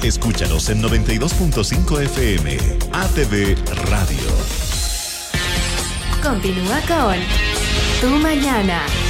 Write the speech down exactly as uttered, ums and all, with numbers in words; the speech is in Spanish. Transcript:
Escúchanos en noventa y dos punto cinco F M. A T V Radio. Continúa con Tu Mañana.